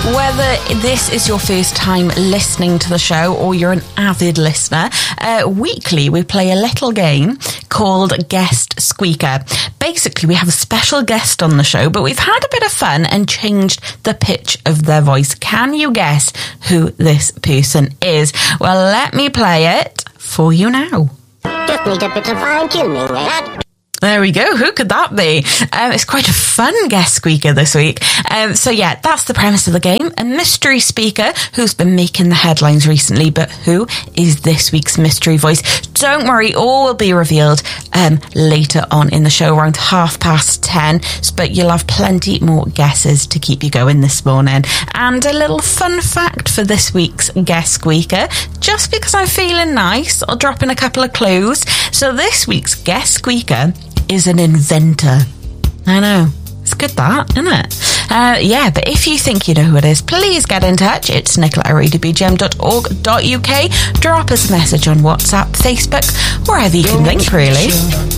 Whether this is your first time listening to the show or you're an avid listener, weekly we play a little game called Guest Squeaker. Basically, we have a special guest on the show, but we've had a bit of fun and changed the pitch of their voice. Can you guess who this person is? Well, let me play it for you now. Just need a bit of fine-tuning, lad. There we go. Who could that be? It's quite a fun guest squeaker this week. So yeah, that's the premise of the game. A mystery speaker who's been making the headlines recently, but who is this week's mystery voice? Don't worry, all will be revealed later on in the show, around 10:30. But you'll have plenty more guesses to keep you going this morning. And a little fun fact for this week's guest squeaker. Just because I'm feeling nice, I'll drop in a couple of clues. So this week's guest squeaker is an inventor. I know. It's good that, isn't it? Yeah, but if you think you know who it is, please get in touch. It's nicola@radiobgm.org.uk. Drop us a message on WhatsApp, Facebook, wherever you can think, really.